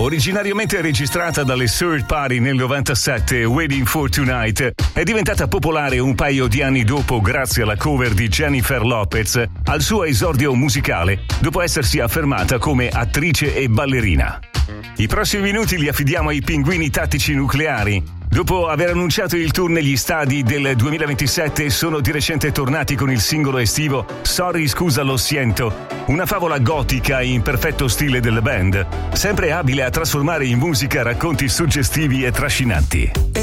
Originariamente registrata dalle Third Party nel 97, Waiting for Tonight è diventata popolare un paio di anni dopo grazie alla cover di Jennifer Lopez al suo esordio musicale, dopo essersi affermata come attrice e ballerina. I prossimi minuti li affidiamo ai Pinguini Tattici Nucleari. Dopo aver annunciato il tour negli stadi del 2027, sono di recente tornati con il singolo estivo Sorry scusa lo siento, una favola gotica in perfetto stile della band, sempre abile a trasformare in musica racconti suggestivi e trascinanti.